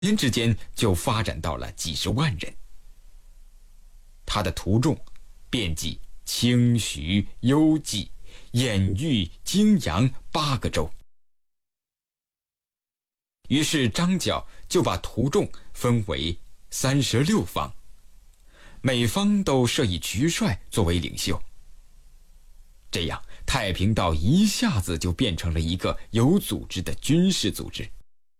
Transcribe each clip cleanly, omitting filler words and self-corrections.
年之间就发展到了几十万人。他的徒众遍及清徐、幽蓟、兖豫、泾阳8个州。于是张角就把徒众分为36方，每方都设以渠帅作为领袖。这样太平道一下子就变成了一个有组织的军事组织。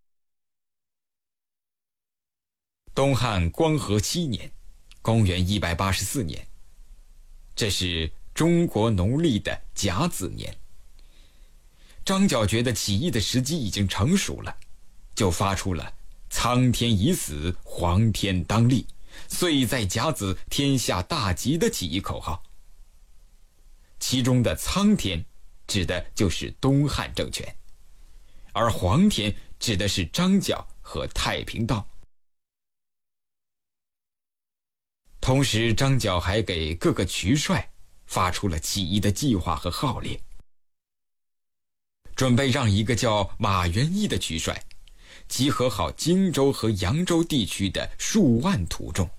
东汉光和7年，公元184年，这是中国农历的甲子年。张角觉得起义的时机已经成熟了，就发出了苍天已死，黄天当立，岁在甲子，天下大吉的起义口号。其中的苍天指的就是东汉政权，而黄天指的是张角和太平道。同时张角还给各个渠帅发出了起义的计划和号令，准备让一个叫马元义的渠帅集合好荆州和扬州地区的数万徒众，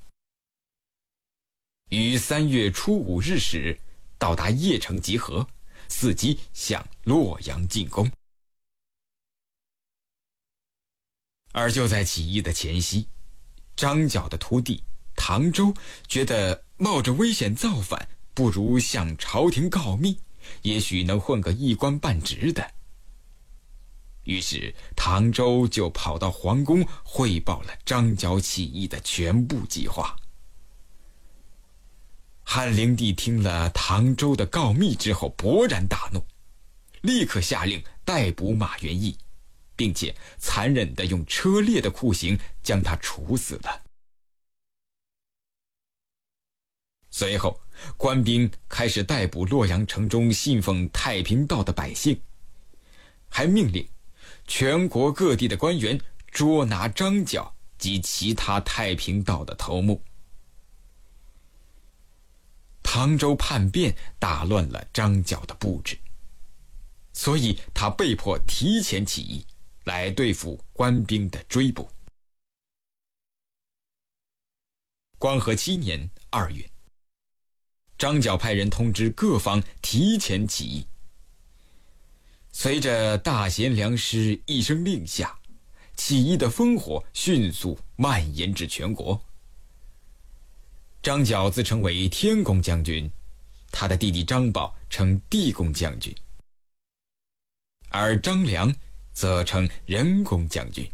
于3月初5日时到达邺城集合，伺机向洛阳进攻。而就在起义的前夕，张角的徒弟唐周觉得冒着危险造反，不如向朝廷告密，也许能混个一官半职的。于是唐周就跑到皇宫汇报了张角起义的全部计划。汉灵帝听了唐周的告密之后勃然大怒，立刻下令逮捕马元义，并且残忍地用车裂的酷刑将他处死了。随后官兵开始逮捕洛阳城中信奉太平道的百姓，还命令全国各地的官员捉拿张角及其他太平道的头目。唐周叛变打乱了张角的布置，所以他被迫提前起义，来对付官兵的追捕。光和7年2月，张角派人通知各方提前起义。随着大贤良师一声令下，起义的烽火迅速蔓延至全国。张角自称为天公将军，他的弟弟张宝称地公将军，而张良则称人公将军。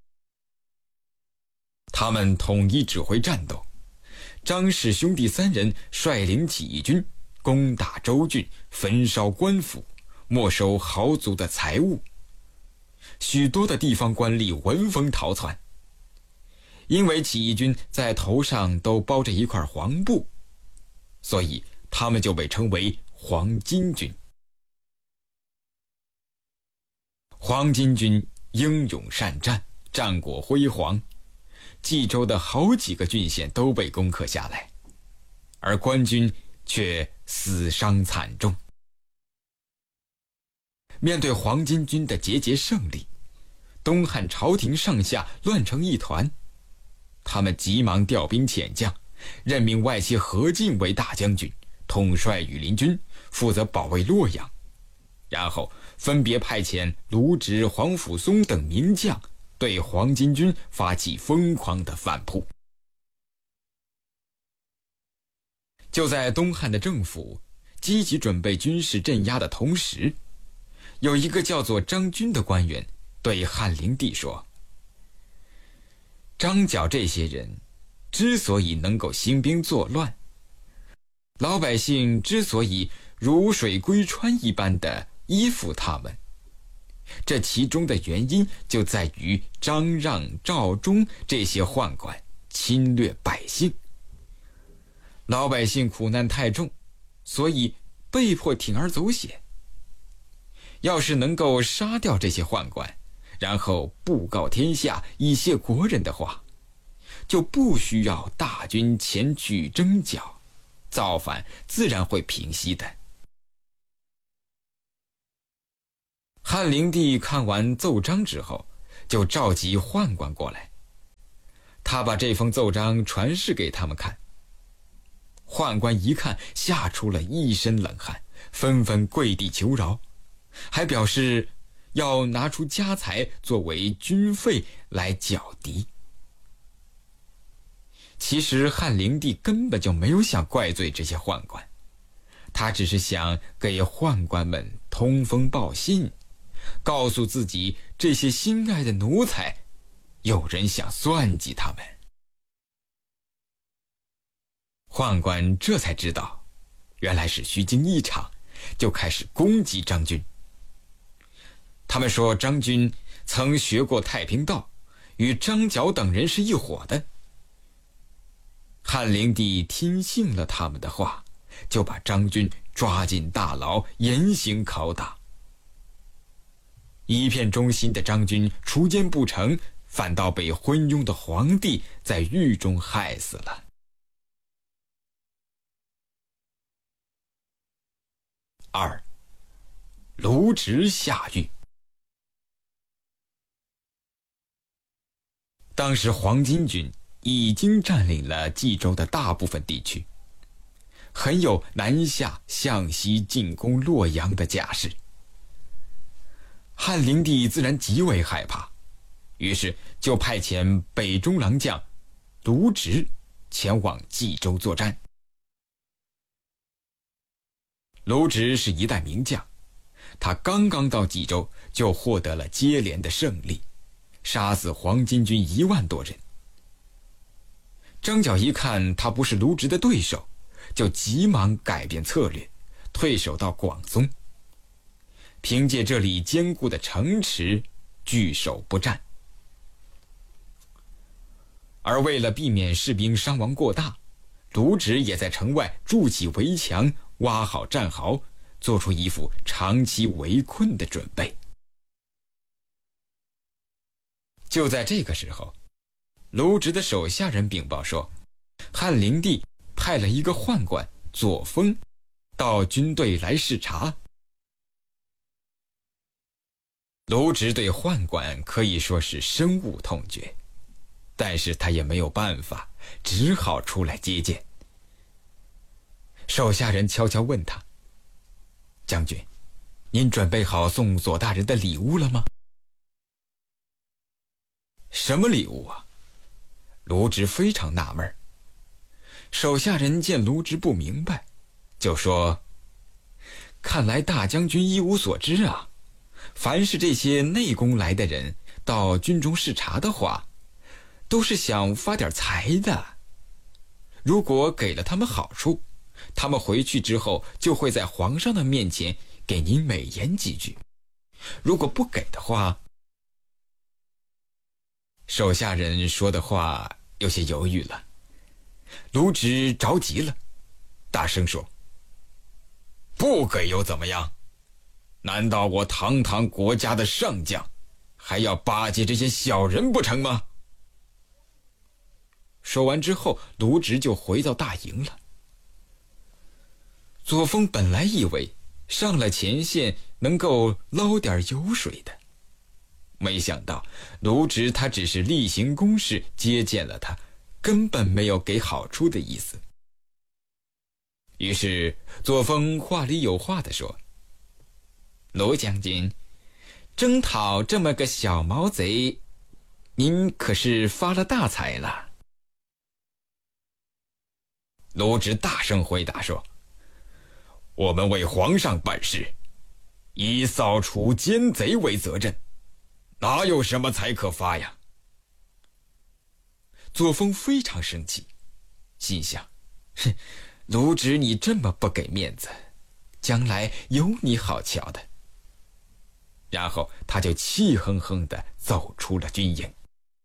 他们统一指挥战斗，张氏兄弟3人率领起义军攻打州郡，焚烧官府，没收豪族的财物。许多的地方官吏闻风逃窜，因为起义军在头上都包着一块黄布，所以他们就被称为黄巾军。黄巾军英勇善战，战果辉煌，冀州的好几个郡县都被攻克下来，而官军却死伤惨重。面对黄巾军的节节胜利，东汉朝廷上下乱成一团。他们急忙调兵遣将，任命外戚何进为大将军，统帅羽林军，负责保卫洛阳，然后分别派遣卢植、黄甫松等名将对黄巾军发起疯狂的反扑。就在东汉的政府积极准备军事镇压的同时，有一个叫做张军的官员对汉灵帝说：张角这些人之所以能够兴兵作乱，老百姓之所以如水归川一般的依附他们，这其中的原因就在于张让、赵忠这些宦官侵略百姓，老百姓苦难太重，所以被迫铤而走险。要是能够杀掉这些宦官，然后布告天下，以谢国人的话，就不需要大军前去征剿，造反自然会平息的。汉灵帝看完奏章之后，就召集宦官过来， 他把这封奏章传示给他们看。宦官一看，吓出了一身冷汗，纷纷跪地求饶，还表示要拿出家财作为军费来剿敌。其实汉灵帝根本就没有想怪罪这些宦官，他只是想给宦官们通风报信，告诉自己这些心爱的奴才，有人想算计他们。宦官这才知道，原来是虚惊一场，就开始攻击张军。他们说张军曾学过太平道，与张角等人是一伙的。汉灵帝听信了他们的话，就把张军抓进大牢，严刑拷打。一片忠心的张军除奸不成，反倒被昏庸的皇帝在狱中害死了。2. 卢植下狱。当时黄巾军已经占领了冀州的大部分地区，很有南下向西进攻洛阳的架势。汉灵帝自然极为害怕，于是就派遣北中郎将卢植前往冀州作战。卢植是一代名将，他刚刚到冀州就获得了接连的胜利，杀死黄巾军1万多人。张角一看他不是卢植的对手，就急忙改变策略，退守到广宗，凭借这里坚固的城池据守不战。而为了避免士兵伤亡过大，卢植也在城外筑起围墙，挖好战壕，做出一副长期围困的准备。就在这个时候，卢植的手下人禀报说，汉灵帝派了一个宦官左峰到军队来视察。卢植对宦官可以说是深恶痛绝，但是他也没有办法，只好出来接见。手下人悄悄问他，将军，您准备好送左大人的礼物了吗？什么礼物啊？卢植非常纳闷。手下人见卢植不明白，就说，看来大将军一无所知啊，凡是这些内宫来的人到军中视察的话，都是想发点财的。如果给了他们好处，他们回去之后就会在皇上的面前给您美言几句，如果不给的话。手下人说的话有些犹豫了，卢植着急了，大声说，不给又怎么样？难道我堂堂国家的上将还要巴结这些小人不成吗？说完之后，卢植就回到大营了。左峰本来以为上了前线能够捞点油水的，没想到卢植他只是例行公事接见了他，根本没有给好处的意思。于是左峰话里有话地说，卢将军，征讨这么个小毛贼，您可是发了大财了。卢植大声回答说，我们为皇上办事，以扫除奸贼为责任，哪有什么财可发呀？左峰非常生气，心想，哼，卢植你这么不给面子，将来有你好瞧的。然后他就气哼哼地走出了军营。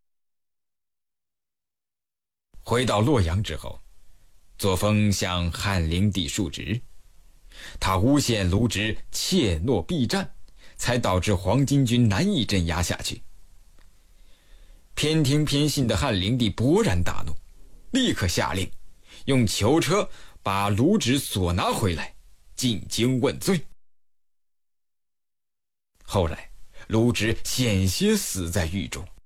回到洛阳之后，左峰向汉灵帝述职，他诬陷卢植怯懦避战，才导致黄巾军难以镇压下去。偏听偏信的汉灵帝勃然大怒，立刻下令用囚车把卢植索拿回来，进京问罪。后来卢植险些死在狱中。